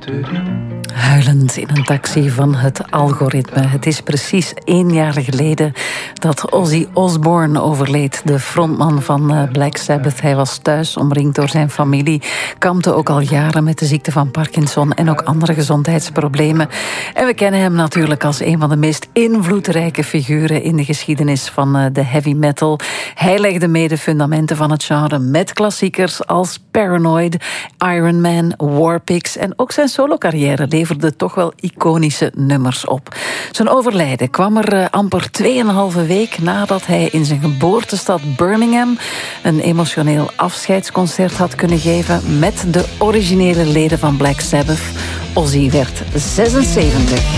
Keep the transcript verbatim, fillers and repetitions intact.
Huilend in een taxi van het algoritme. Het is precies één jaar geleden dat Ozzy Osbourne overleed. De frontman van Black Sabbath. Hij was thuis, omringd door zijn familie. Kampte ook al jaren met de ziekte van Parkinson en ook andere gezondheidsproblemen. En we kennen hem natuurlijk als een van de meest invloedrijke figuren in de geschiedenis van de heavy metal. Hij legde mee de fundamenten van het genre met klassiekers als Paranoid, Iron Man, Warpigs en ook zijn solocarrière leverde toch wel iconische nummers op. Zijn overlijden kwam er uh, amper tweeënhalve week nadat hij in zijn geboortestad Birmingham een emotioneel afscheidsconcert had kunnen geven met de originele leden van Black Sabbath. Ozzy werd zesenzeventig.